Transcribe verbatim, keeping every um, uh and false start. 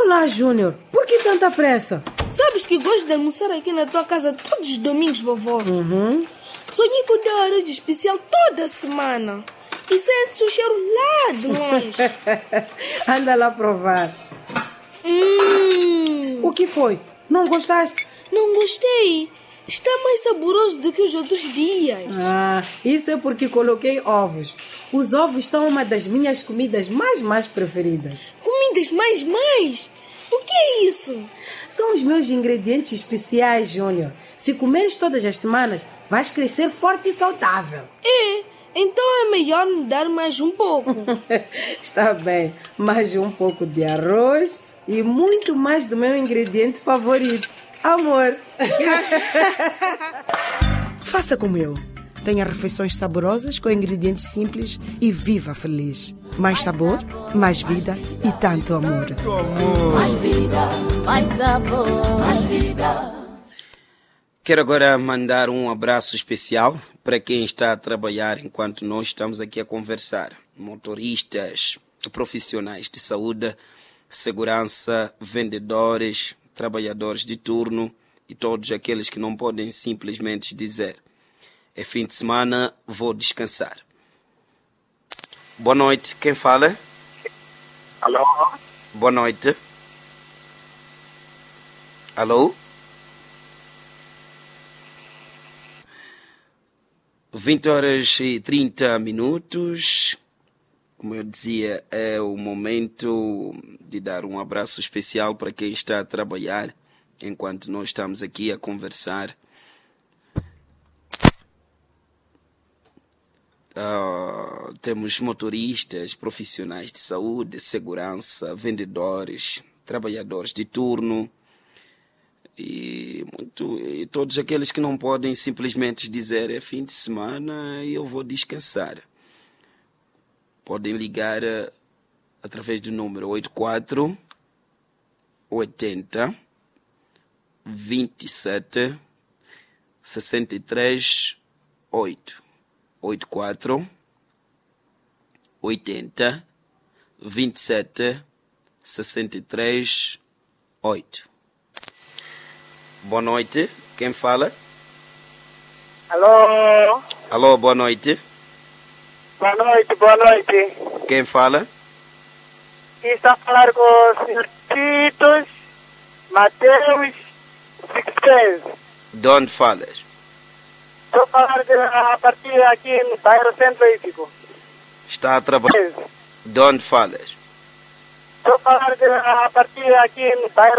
Olá, Júnior. Por que tanta pressa? Sabes que gosto de almoçar aqui na tua casa todos os domingos, vovó. Uhum. Sonhei com o teu arroz especial toda semana. E sente-se o cheiro lá de longe. Anda lá provar. Hum. O que foi? Não gostaste? Não gostei. Está mais saboroso do que os outros dias. Ah, isso é porque coloquei ovos. Os ovos são uma das minhas comidas mais, mais preferidas. Comidas mais, mais? O que é isso? São os meus ingredientes especiais, Júnior. Se comeres todas as semanas, vais crescer forte e saudável. É, então é melhor me dar mais um pouco. Está bem, mais um pouco de arroz e muito mais do meu ingrediente favorito, amor. Faça como eu. Tenha refeições saborosas com ingredientes simples e viva feliz. Mais sabor, mais vida e tanto amor. Mais vida, mais sabor, mais vida. Quero agora mandar um abraço especial para quem está a trabalhar enquanto nós estamos aqui a conversar. Motoristas, profissionais de saúde, segurança, vendedores, trabalhadores de turno e todos aqueles que não podem simplesmente dizer: é fim de semana, vou descansar. Boa noite, quem fala? Alô? Boa noite. Alô? vinte horas e trinta minutos. Como eu dizia, é o momento de dar um abraço especial para quem está a trabalhar enquanto nós estamos aqui a conversar. Uh, temos motoristas, profissionais de saúde, segurança, vendedores, trabalhadores de turno e, muito, e todos aqueles que não podem simplesmente dizer é fim de semana e eu vou descansar. Podem ligar uh, através do número oito quatro oitenta vinte e sete sessenta e três oito. oito quatro oitenta vinte e sete sessenta e três oito. Boa noite, quem fala? Alô? Alô, boa noite. Boa noite, boa noite. Quem fala? Aqui está a falar com o senhor Titos Mateus Sixpence. De onde falas? Estou a falar de, a partir aqui no bairro Centro Hípico. Está a trabalhar? De onde falas? Estou a falar de, a partir aqui no bairro